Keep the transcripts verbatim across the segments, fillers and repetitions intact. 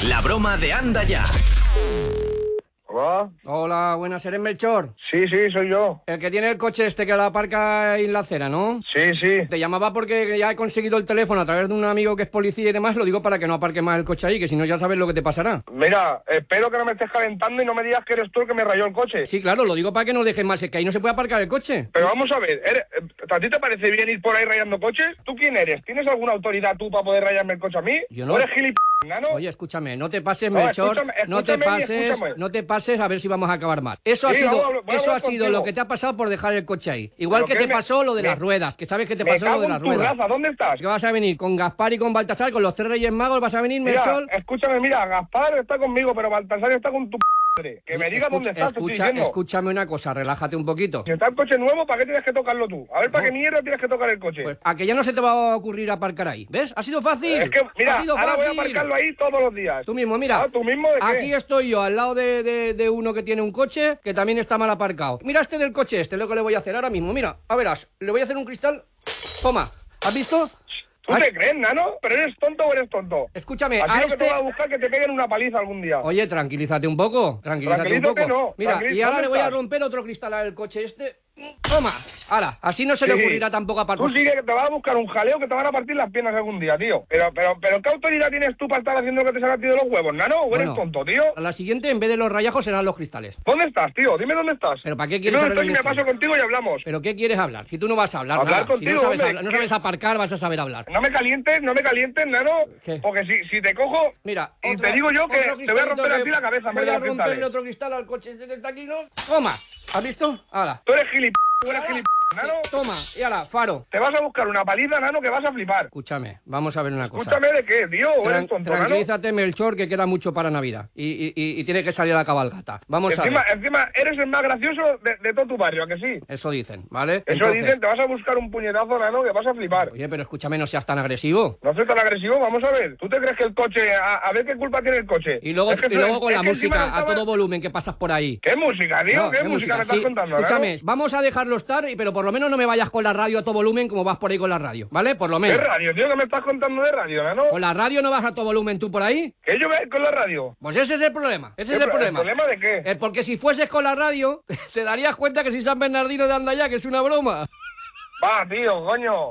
La broma de Anda Ya. Hola. Hola, buenas, ¿eres Melchor? Sí, sí, soy yo. El que tiene el coche este que la aparca en la acera, ¿no? Sí, sí. Te llamaba porque ya he conseguido el teléfono a través de un amigo que es policía y demás, lo digo para que no aparque más el coche ahí, que si no ya sabes lo que te pasará. Mira, espero que no me estés calentando y no me digas que eres tú el que me rayó el coche. Sí, claro, lo digo para que no dejes más, es que ahí no se puede aparcar el coche. Pero vamos a ver, ¿eres- ¿a ti te parece bien ir por ahí rayando coches? ¿Tú quién eres? ¿Tienes alguna autoridad tú para poder rayarme el coche a mí? Yo no. ¿O eres gilipollas, ¿no? Oye, escúchame, no te pases, No, Melchor, escúchame, no te escúchame y pases, escúchame. no te pases a ver si vamos a acabar mal. Eso ha Sí, sido, vamos a hablar- voy a eso hablar ha sido contigo. lo que te ha pasado por dejar el coche ahí. Igual ¿Pero que qué te me- pasó lo de me- las ruedas, que sabes que te Me pasó lo cago de en las tu ruedas. raza, ¿dónde estás? ¿Qué vas a venir? ¿Con Gaspar y con Baltasar, con los tres Reyes Magos vas a venir, Mira, Melchor? escúchame, mira, Gaspar está conmigo, pero Baltasar está con tu madre. Que me diga Escucha- dónde estás, te estoy escucha, diciendo. escúchame una cosa, relájate un poquito. Si está el coche nuevo, ¿para qué tienes que tocarlo tú? A ver, ¿para No. qué mierda tienes que tocar el coche? Pues a que ya no se te va a ocurrir aparcar ahí. ¿Ves? Ha sido fácil. Es que, mira, ha sido ahora voy a fácil. aparcarlo ahí todos los días. Tú mismo, mira. Ah, ¿tú mismo de qué? Aquí estoy yo, al lado de, de- de uno que tiene un coche que también está mal aparcado. Mira este del coche este, lo que le voy a hacer ahora mismo. Mira, a verás, le voy a hacer un cristal. Toma, ¿has visto? ¿Tú Ay, te crees, nano? ¿Pero eres tonto o eres tonto? Escúchame, Así a lo que este... te voy a buscar que te peguen una paliza algún día. Oye, tranquilízate un poco, tranquilízate un Tranquilízate, poco. no, Mira, y tranquilízate, ahora le voy a ¿dónde estás? romper otro cristal al coche este. Toma, ahora, así no se le Sí. ocurrirá tampoco a Tú aparcar. sigue que te vas a buscar un jaleo que te van a partir las piernas algún día, tío. Pero, pero, pero, ¿qué autoridad tienes tú para estar haciendo lo que te salga a ti de los huevos, nano? ¿O eres Bueno, tonto, tío? A la siguiente, en vez de los rayajos, serán los cristales. ¿Dónde estás, tío? Dime dónde estás. ¿Pero para qué Si quieres no saber estoy y dónde me estoy? paso contigo y hablamos. ¿Pero qué quieres hablar? Si tú no vas a hablar Hablar nada. Si contigo, no sabes, hombre, hablar- no ¿qué? sabes aparcar, vas a saber hablar. No me calientes, no me calientes, nano. ¿Qué? Porque si, si te cojo... Mira, Y otro- te digo yo que otro te voy a romper cristalito a ti la cabeza en Voy vez de a los romperle cristales. otro cristal al coche este que está aquí, ¿no? Toma, ¿has visto? Ahora, Tú eres gilipollas, tú eres gilipollas, nano. toma, y ahora, faro. Te vas a buscar una paliza, nano, que vas a flipar. Escúchame, vamos a ver una cosa. Escúchame de qué, tío. ¿O eres Tran- tonto, nano? tranquilízate, Melchor, que queda mucho para Navidad. Y, y, y, y tiene que salir a la cabalgata. Vamos a Encima, ver. encima, eres el más gracioso de, de todo tu barrio, ¿a que sí? Eso dicen, ¿vale? Eso Entonces, dicen, te vas a buscar un puñetazo, nano, que vas a flipar. Oye, pero escúchame, no seas tan agresivo. No soy tan agresivo, vamos a ver. ¿Tú te crees que el coche... A, a ver qué culpa tiene el coche? Y luego, Es que y tú- luego con es la que encima música no a estaba- todo volumen que pasas por ahí. ¿Qué música, tío? No, ¿Qué, música me estás Sí, contando, escúchame, nano? vamos a dejarlo estar, y- pero por lo menos no me vayas con la radio a todo volumen como vas por ahí con la radio, ¿vale? Por lo ¿Qué menos. radio, tío? ¿Qué me estás contando de radio, nano? ¿Con la radio no vas a todo volumen tú por ahí? ¿Que yo voy a ir con la radio? Pues ese es el problema, ese es ¿Qué el pro- problema. ¿El problema de qué? Eh, porque si fueses con la radio, te darías cuenta que si San Bernardino de Andaya, que es una broma. Va, tío, coño.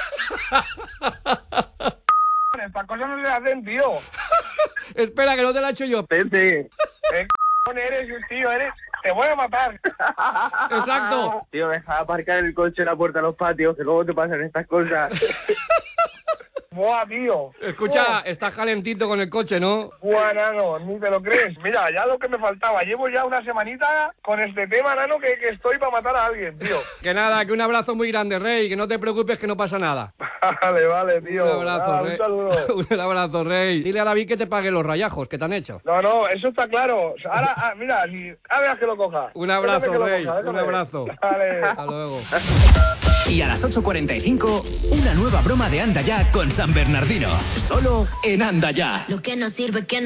Estas cosas no se hacen, tío. Espera, que no te la he hecho yo. Vete. ¿Qué c*** eres, tío? Eres... Te voy a matar. Exacto. Tío, deja de aparcar el coche en la puerta de los patios, que luego te pasan estas cosas. Buah, tío. Escucha, estás calentito con el coche, ¿no? Buah, nano, ni te lo crees. Mira, ya lo que me faltaba. Llevo ya una semanita con este tema, nano, que, que estoy para matar a alguien, tío. Que nada, que un abrazo muy grande, Rey, que no te preocupes que no pasa nada. Vale, vale, tío. Un abrazo, Nada, Rey. un saludo. Un abrazo, Rey. Dile a David que te pague los rayajos que te han hecho. No, no, eso está claro. O sea, ahora, ah, mira, si... ahora verás que lo coja. Un abrazo, Déjame que lo Rey, coja, un déjame. abrazo. Vale. Hasta luego. Y a las ocho cuarenta y cinco, una nueva broma de Anda Ya con San Bernardino. Solo en Anda Ya. Lo que no sirve que no